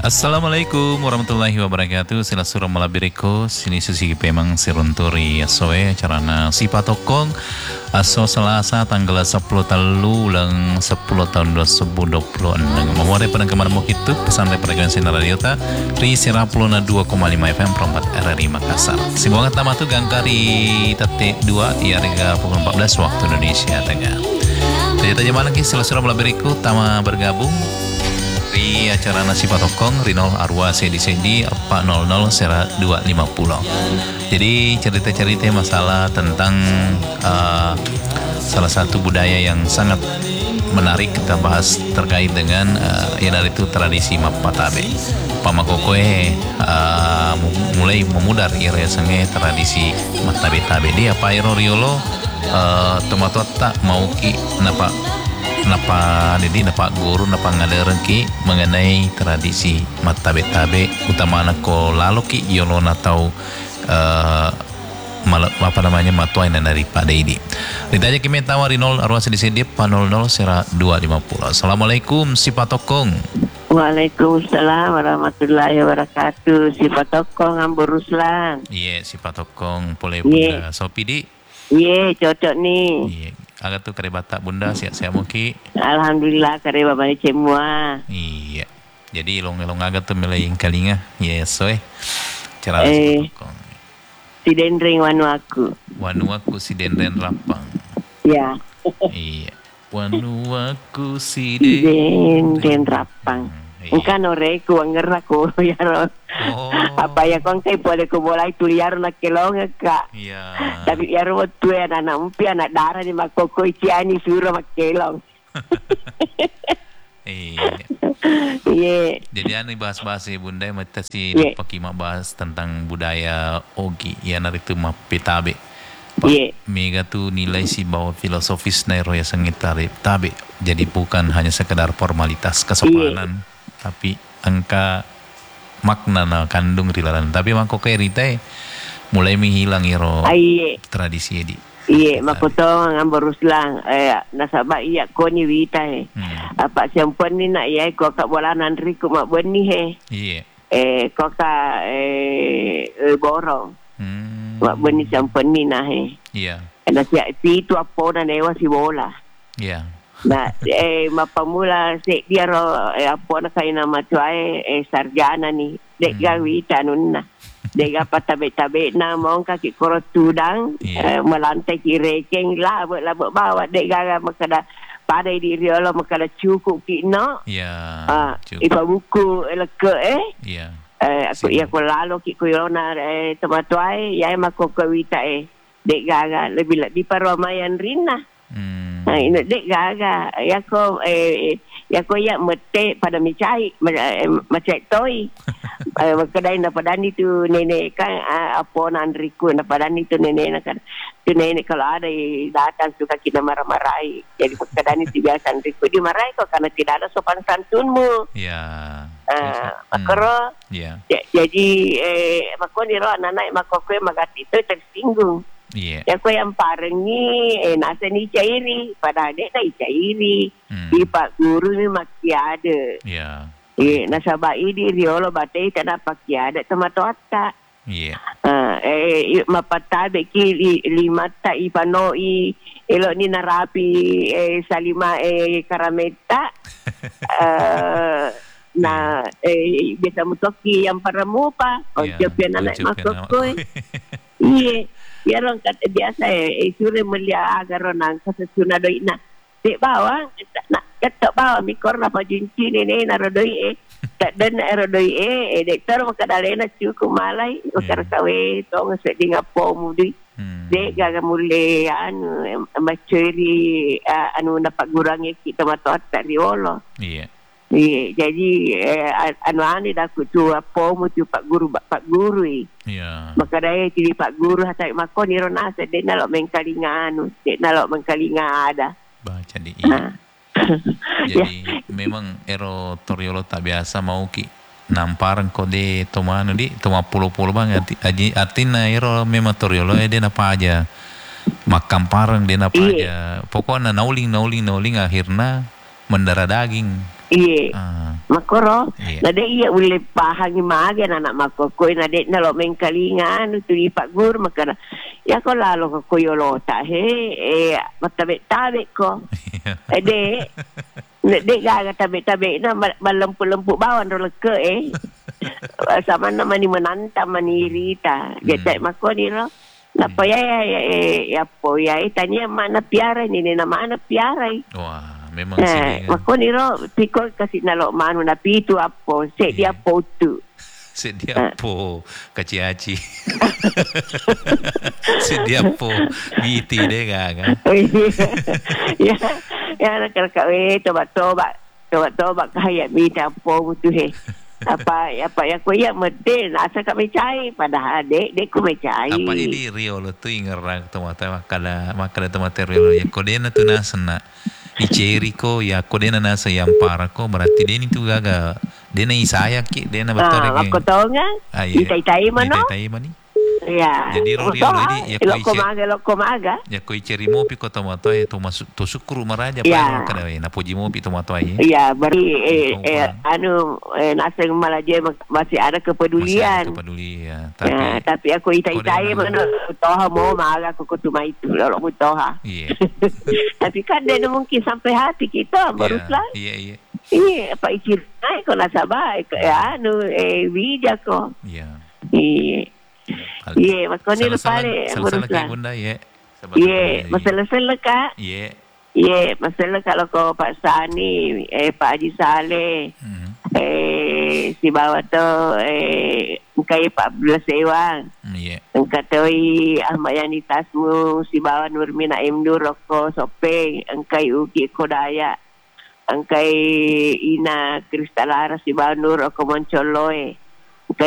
Assalamualaikum warahmatullahi wabarakatuh. Sila surah malabiriko. Sini susi pemang sirunturi asoe acarana sipatokong aso Selasa tanggal 10 talu ulang 10 tahun 2026. Memori pada kemana mau itu pesan dari frekuensi radio ta Ri Sirapuluna 2,5 FM perempat RRI Makassar. Semoga tamatu gangkari tate 2 di harga pukul 14 waktu Indonesia Tengah. Jadi tanya lagi sila surah malabiriko tama bergabung di acara nasi patokong Rinol Arwa Sedi 400 sera 250. Jadi cerita-cerita masalah tentang salah satu budaya yang sangat menarik kita bahas terkait dengan yang dari itu tradisi Mapatabe. Pamakokoe mulai memudar ira sange tradisi Matabe-tabe dia apa iro riolo tomato tak mau ki napa guru napa ngadaran ki mengenai tradisi Matabe-tabe utama ko laloki yolona tau apa namanya matuain dari pada ini. Ditanya kimi tawari 0 arwah sedih panol 0 sera 250. Assalamualaikum si patokong. Waalaikumsalam warahmatullahi wabarakatuh. Si patokong Ambur Ruslan. Iya si patokong boleh bunda Sopi di. Iya cocok nih. Iya. Agak tuh kare batak bunda siap-siap muki. Alhamdulillah kare babanya semua. Iya. Jadi long agak tuh melaing kalinga. Yes soe. Cara patokong. Si Dendring Wanuaku. Wanuaku si Dendren Rapang. Ya. Iya. Wanuaku si Dendren Rapang. Iya. Engkan oreku ngerak ko ya. Oh. Apa ya kong kay pwede ko bolay tuliyar na kilong ka. Iya. Tapi ya ro tu ya anak umpi anak darah ni makokoy ciani suro makelong. Iya. Iya. Jadi ane bahas-bahas ya bunda mata si Yeah. pakima bahas tentang budaya Ogi ya nari tu Mapetabe. Iya. Mega tu nilai si bahwa filosofis nairo ya sengit tabe. Jadi bukan hanya sekedar formalitas kesopanan, tapi angka makna na kandung rilaran. Tapi mangko kay rite mulai menghilang iro Iya. tradisi di. Iya, makotong ang Ruslang. Nasaba iya ko ni Vita Apa siyempre ni na iya ko ka wala nandri ko mabuni Iya. Ko ka borong. Mabuni siyempre ni na Iya. Na siya itu apo na newa si bola. Iya. Na mapamula si dia ro apo na kay na matuay sarjana ni. Dek gawita nun na. Dega patabe-tabe na mong kaki korot tudang melantai kirekeng labut bawa dega makada pada diri Allah makada cukup kino ipa buku eleke aku ia ko lalo ki ko yona tomatuai ya mako kawita dega lebih paramayan rina ini dega ya ko ya mete pada micai macai toy kedai na padani tu nenek kan apa nandriku na padani tu nenek na kan tu nenek kalau ada datang suka kita marah-marahi jadi kedai itu biasa nandriku dimarahi kok karena tidak ada sopan santunmu makro jadi makon diro anak-anak makokwe magati itu tersinggung. Ya ko yang parengi nasa ni cairi pada adik na cairi di pak guru ni makiade nasaba idi riolo batei tana pakiade tomatota mapatabe ki limata ipanoi elo ni narapi salima karameta na bisa mutoki yang paramupa Jopian anak makokoy ya orang kata biasa sure mulia agar orang kasasuna doi na dek bawang nak ketok bawang mikor na pajunci nene na rodoi tak dan rodoi dek tar makadalena cukup malai makar kawe tong seding apo mudi dek gaga mule anu macuri anu dapat gurangi kita matot tak riolo jadi anu dah kutu apa mutu pak guru maka daya jadi pak guru hatai makon iro nasa de nalok mengkalinga anu de nalok mengkalinga ada baca di jadi memang ero toriolo tak biasa mau ki namparan kode tomano di toma pulo-pulo bang artinya ero memang toriolo de napa aja makam parang de napa aja pokoknya nauling akhirnya mendarah daging Iya. Makoro, Iya. nade iya ule pahangi magen anak makoko nade nalo mengkalingan tu ipak gur makana. Ya ko lalo ko koyolota matabe-tabe ko. Ede dek gaga tabe-tabe na malempu-lempu bawan ro leke sama na mani menanta manirita. Jadi makoni lo. Napa ya po ya tanya mana piara ni nama anak piara. Wah, memang sini kan. Mako ni ro pikol kasi nalo manu na pitu apo se dia po tu. Sedia po kaciaci. Sedia po ngiti deh kan. Ya nak kau tobat kaya minta po tu apa yang kau ya medel asa kami cai padahal dek ku cai. Apa ini Rio lo tu ingerak tomata makala tomata Rio ya kodena tu nasana. Iceri ko ya kodena nasa yang para ko berarti dia itu gaga dena isaya ki dena batare ki. Aku tahu kan? Itai mana? Itai mani. Ya. Jadi Rio ini ya ko maga. Ya ko iceri mopi ko tomato ya to masuk to sukru maraja ya. Pa kada na poji mopi tomato ay. Ya, beri naseng malaje masih ada kepedulian. Masih ada kepedulian. Tapi aku itai mana toha mau maga ko tuma itu lo toha. Iya. Tapi kan dia mungkin sampai hati kita baruslah. Iya. Iya, Pak Icir naik ko nasabay bija ko. Iya. Iya. Iya, makoni lo pare baruslah. Bunda ya. Iya, masalah ka. Iya. Iya, masalah kalau ko Pak Sani, Pak Haji Saleh, si bawa tu, engkai Pak Abdullah Sewang. Iya. Engkatoi Ahmad Yani Tasmu, si bawa Nurmina Imdur Roko Sopeng, engkai Uki Kodaya, engkai Ina Kristalara, si bawa Nur Roko Moncoloe.